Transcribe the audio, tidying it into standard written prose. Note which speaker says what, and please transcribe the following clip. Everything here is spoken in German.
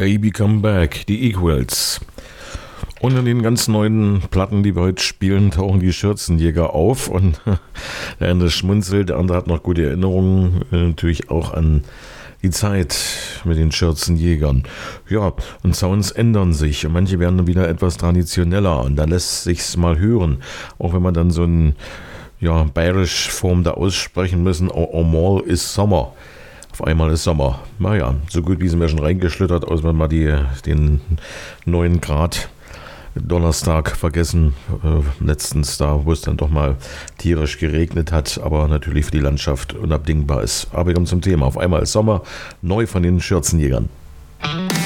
Speaker 1: Baby Come Back, die Equals. Und in den ganz neuen Platten, die wir heute spielen, tauchen die Schürzenjäger auf. Und der eine schmunzelt, der andere hat noch gute Erinnerungen, natürlich auch an die Zeit mit den Schürzenjägern. Ja, und Sounds ändern sich und manche werden dann wieder etwas traditioneller und da lässt sich's mal hören. Auch wenn man dann so ein bayerisch Form da aussprechen müssen, einmal ist Sommer. Auf einmal ist Sommer. Naja, so gut wie sind wir schon reingeschlittert, außer wenn wir den 9 Grad Donnerstag vergessen, letztens da, wo es dann doch mal tierisch geregnet hat, aber natürlich für die Landschaft unabdingbar ist. Aber wir kommen zum Thema. Auf einmal ist Sommer, neu von den Schürzenjägern.